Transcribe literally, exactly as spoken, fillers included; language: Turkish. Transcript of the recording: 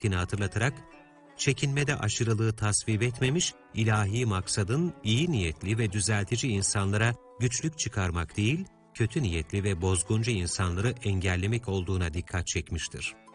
gerektiğini hatırlatarak, çekinmede aşırılığı tasvip etmemiş, ilahi maksadın iyi niyetli ve düzeltici insanlara güçlük çıkarmak değil, kötü niyetli ve bozguncu insanları engellemek olduğuna dikkat çekmiştir.